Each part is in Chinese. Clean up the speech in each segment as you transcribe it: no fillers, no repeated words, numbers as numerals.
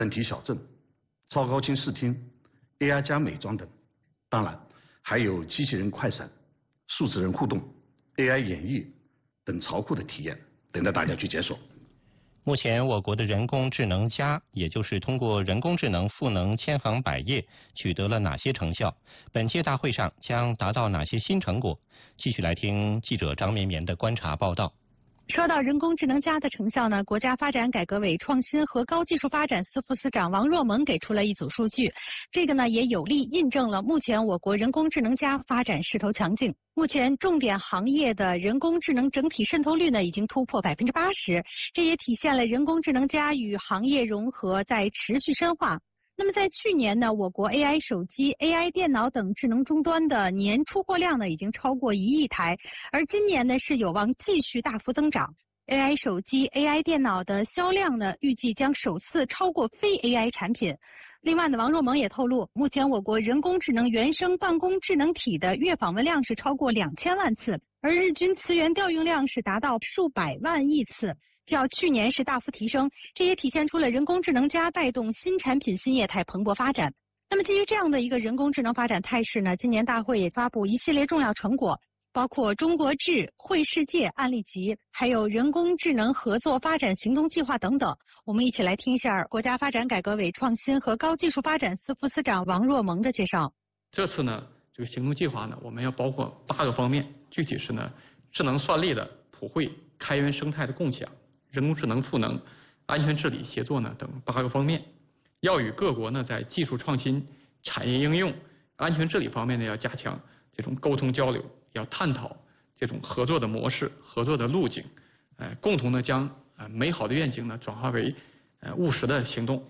本体小镇、超高清视听、AI 加美妆等，当然还有机器人快闪、数字人互动、AI 演绎等潮酷的体验，等待大家去解锁。 目前我国的人工智能+，也就是通过人工智能赋能千行百业，取得了哪些成效？本届大会上将达到哪些新成果？继续来听记者张绵绵的观察报道。 说到人工智能+的成效呢，国家发展改革委创新和高技术发展司副司长王若萌给出了一组数据，这个呢也有力印证了目前我国人工智能+发展势头强劲。目前重点行业的人工智能整体渗透率呢已经突破80%，这也体现了人工智能+与行业融合在持续深化。那么在去年呢，我国 AI 手机、AI 电脑等智能终端的年出货量呢已经超过1亿台，而今年呢是有望继续大幅增长。AI 手机、AI 电脑的销量呢预计将首次超过非 AI 产品。另外呢，王若萌也透露，目前我国人工智能原生办公智能体的月访问量是超过2000万次，而日均词源调用量是达到数百万亿次。较去年是大幅提升，这也体现出了人工智能+带动新产品新业态蓬勃发展。那么基于这样的一个人工智能发展态势呢，今年大会也发布一系列重要成果，包括中国智会世界案例集，还有人工智能合作发展行动计划等等。我们一起来听一下国家发展改革委创新和高技术发展司副司长王若萌的介绍。 这次呢，这个行动计划呢，我们要包括8个方面，具体是呢，智能算力的普惠、开源生态的共享、人工智能赋能、安全治理协作呢等8个方面，要与各国呢在技术创新、产业应用、安全治理方面呢要加强这种沟通交流，要探讨这种合作的模式、合作的路径，共同呢将美好的愿景呢转化为务实的行动。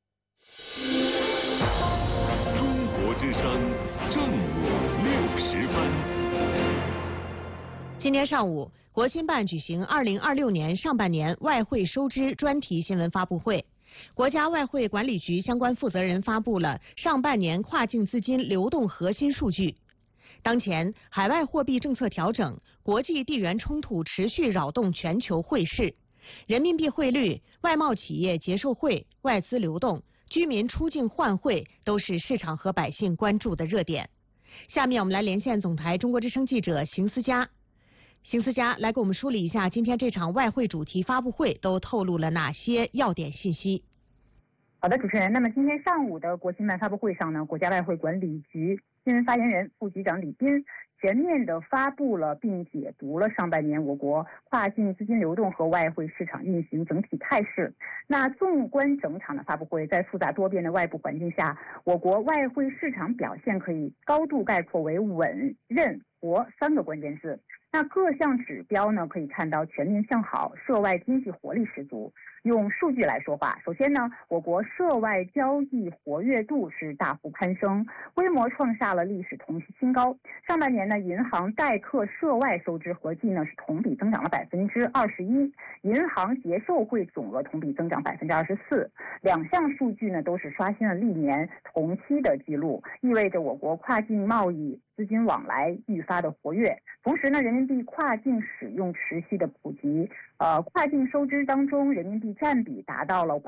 中国之声正午60分。 今天上午，国新办举行2026年上半年外汇收支专题新闻发布会。国家外汇管理局相关负责人发布了上半年跨境资金流动核心数据。当前，海外货币政策调整、国际地缘冲突持续扰动全球汇市，人民币汇率、外贸企业结售汇、外资流动、居民出境换汇都是市场和百姓关注的热点。下面我们来连线总台中国之声记者邢思佳。邢思佳来给我们梳理一下今天这场外汇主题发布会都透露了哪些要点信息。 好的，主持人。那么今天上午的国新办发布会上呢，国家外汇管理局新闻发言人、副局长李斌全面地发布了并解读了上半年我国跨境资金流动和外汇市场运行整体态势。那纵观整场的发布会，在复杂多变的外部环境下，我国外汇市场表现可以高度概括为稳、韧、活3个关键字。那各项指标呢，可以看到全面向好，涉外经济活力十足。用数据来说话，首先呢，我国涉外交易活跃度是大幅攀升，规模创下了历史同期新高。上半年呢，银行代客涉外收支合计呢是同比增长了21%，银行结售汇总额同比增长24%，两项数据呢都是刷新了历年同期的记录，意味着我国跨境贸易资金往来愈发的活跃。同时呢，人民币跨境使用持续的普及，跨境收支当中人民币占比达到了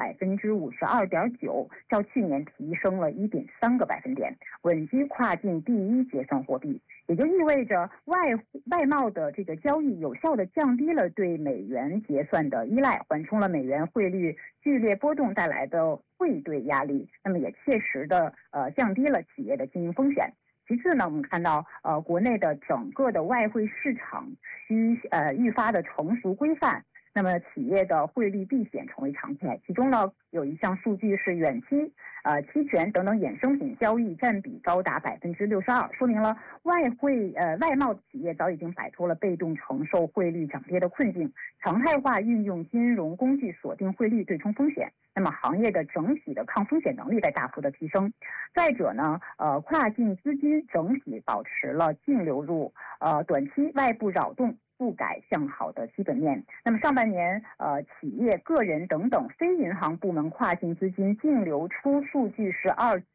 52.9%，较去年提升了1.3个百分点，稳居跨境第一结算货币。也就意味着外贸的这个交易有效地降低了对美元结算的依赖，缓冲了美元汇率剧烈波动带来的汇兑压力，那么也切实的降低了企业的经营风险。其次呢，我们看到国内的整个的外汇市场愈发的成熟规范，那么企业的汇率避险成为常态。其中呢，有一项数据是远期期权等等衍生品交易占比高达62%，说明了外贸企业早已经摆脱了被动承受汇率涨跌的困境，常态化运用金融工具锁定汇率对冲风险。那么行业的整体的抗风险能力在大幅的提升。再者呢，跨境资金整体保持了净流入，短期外部扰动不改向好的基本面。那么上半年企业、个人等等非银行部门跨境资金净流出数据是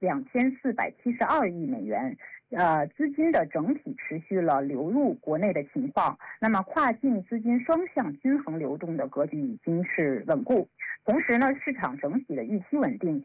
2472亿美元。资金的整体持续了流入国内的情况，那么跨境资金双向均衡流动的格局已经是稳固。同时呢，市场整体的预期稳定，